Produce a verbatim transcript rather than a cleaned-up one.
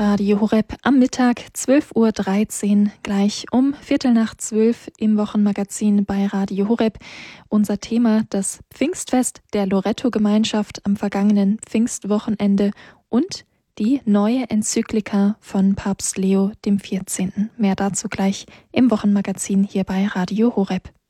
Radio Horeb am Mittag, zwölf Uhr dreizehn, gleich um Viertel nach zwölf im Wochenmagazin bei Radio Horeb. Unser Thema das Pfingstfest der Loretto-Gemeinschaft am vergangenen Pfingstwochenende und die neue Enzyklika von Papst Leo dem vierzehnten. Mehr dazu gleich im Wochenmagazin hier bei Radio Horeb.